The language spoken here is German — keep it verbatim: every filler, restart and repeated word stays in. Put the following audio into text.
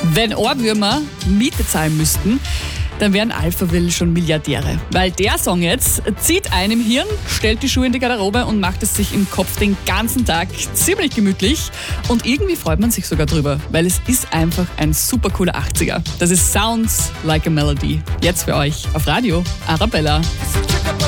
Wenn Ohrwürmer Miete zahlen müssten, dann wären Alphaville schon Milliardäre. Weil der Song jetzt zieht einen im Hirn, stellt die Schuhe in die Garderobe und macht es sich im Kopf den ganzen Tag ziemlich gemütlich. Und irgendwie freut man sich sogar drüber, weil es ist einfach ein super cooler achtziger. Das ist Sounds Like a Melody. Jetzt für euch auf Radio Arabella.